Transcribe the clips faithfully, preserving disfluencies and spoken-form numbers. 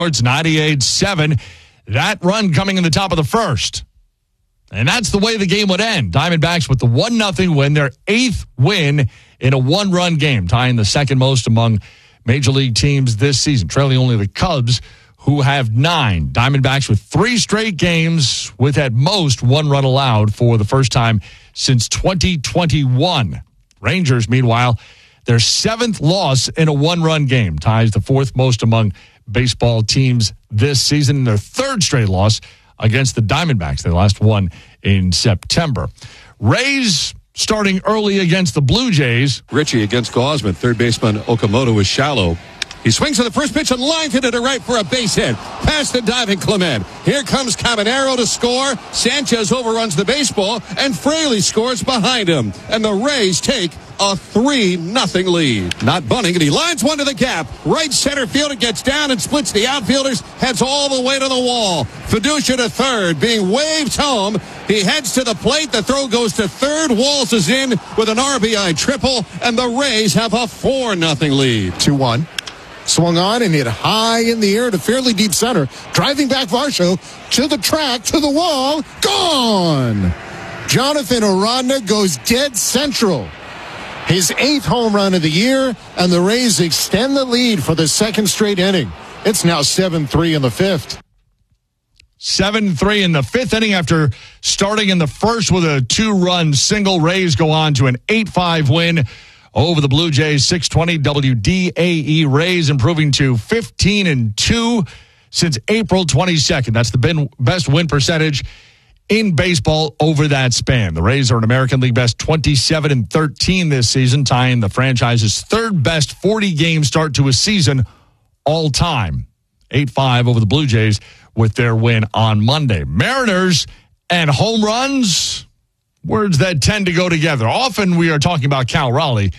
It's ninety-eight seven. That run coming in the top of the first. And that's the way the game would end. Diamondbacks with the one nothing win, their eighth win in a one-run game, tying the second most among Major League teams this season, trailing only the Cubs, who have nine. Diamondbacks with three straight games with at most one run allowed for the first time since twenty twenty-one. Rangers, meanwhile, their seventh loss in a one-run game, ties the fourth most among baseball teams this season, their third straight loss against the Diamondbacks. They last won in September. Rays starting early against the Blue Jays. Richie against Gausman. Third baseman Okamoto is shallow. He swings to the first pitch and lines it to right for a base hit. Past the diving Clement. Here comes Caminero to score. Sanchez overruns the baseball, and Fraley scores behind him. And the Rays take a three nothing lead. Not bunting, and he lines one to the gap. Right center field, it gets down and splits the outfielders. Heads all the way to the wall. Fiducia to third, being waved home. He heads to the plate. The throw goes to third. Walls is in with an R B I triple, and the Rays have a four nothing lead. two one. Swung on and hit high in the air to fairly deep center. Driving back Varsho to the track, to the wall. Gone! Jonathan Aranda goes dead central. His eighth home run of the year, and the Rays extend the lead for the second straight inning. It's now seven three in the fifth. seven three in the fifth inning after starting in the first with a two-run single. Rays go on to an eight five win over the Blue Jays. Six twenty W D A E. Rays improving to fifteen and two since April twenty-second. That's the best win percentage in baseball over that span. The Rays are an American League best twenty-seven and thirteen this season, tying the franchise's third best forty game start to a season all time. eight five over the Blue Jays with their win on Monday. Mariners and home runs, words that tend to go together. Often we are talking about Cal Raleigh,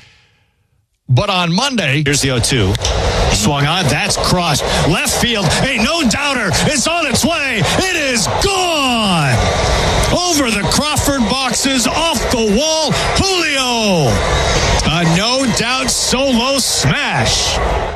but on Monday... Here's the oh two. Swung on, that's crossed. Left field, a no-doubter. It's on its way. It is gone. Over the Crawford boxes, off the wall, Julio. A no-doubt solo smash.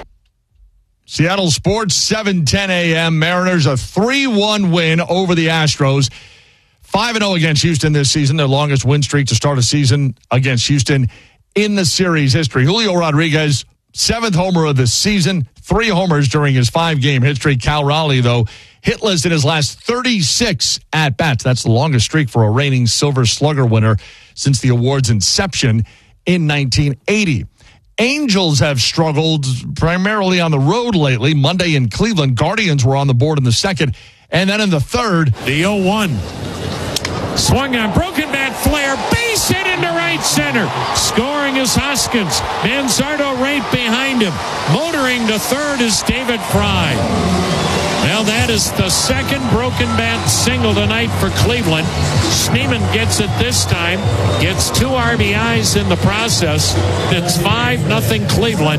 Seattle Sports, seven ten a.m. Mariners, a three one win over the Astros. five and oh against Houston this season, their longest win streak to start a season against Houston in the series history. Julio Rodriguez, seventh homer of the season, three homers during his five-game history. Cal Raleigh, though, hitless in his last thirty-six at-bats. That's the longest streak for a reigning Silver Slugger winner since the award's inception in nineteen eighty. Angels have struggled primarily on the road lately. Monday in Cleveland, Guardians were on the board in the second, and then in the third. The oh one. Swung on, broken bat flare, base hit into right center. Scoring is Hoskins. Manzardo right behind him. Motoring to third is David Fry. Well, that is the second broken bat single tonight for Cleveland. Schneemann gets it this time. Gets two R B Is in the process. It's five nothing Cleveland.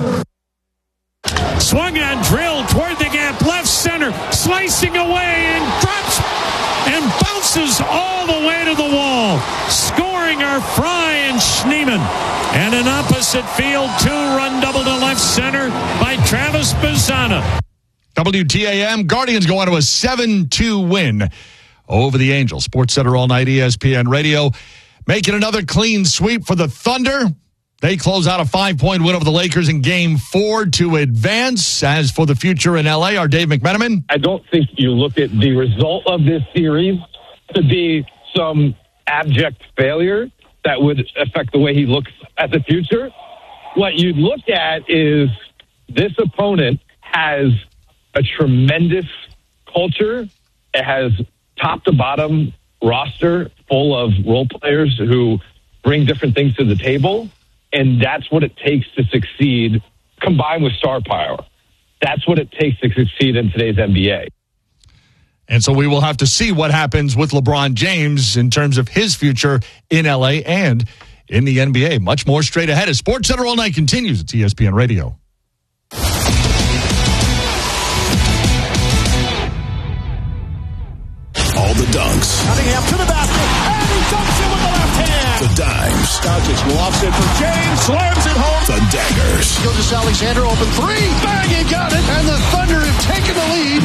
Swung on, drilled toward the gap, left center, slicing away and drops and bounces all the way to the wall. Scoring are Fry and Schneemann. And an opposite field two-run double to left center by Travis Bazzana. W T A M, Guardians go on to a seven two win over the Angels. Sports Center all night, E S P N Radio. Making another clean sweep for the Thunder. They close out a five-point win over the Lakers in Game four to advance. As for the future in L A, our Dave McMenamin. I don't think you look at the result of this series to be some abject failure that would affect the way he looks at the future. What you look at is this opponent has a tremendous culture. It has top-to-bottom roster full of role players who bring different things to the table. And that's what it takes to succeed, combined with star power. That's what it takes to succeed in today's N B A. And so we will have to see what happens with LeBron James in terms of his future in L A and in the N B A. Much more straight ahead as Sports Center All Night continues at E S P N Radio. All the dunks. Cunningham to the basket, and he dunks it with the left hand. The dimes. Daggers. Doncic lofts it for James, slams it home. The Daggers. Gilgeous Alexander, open three. Bang, he got it. And the Thunder have taken the lead.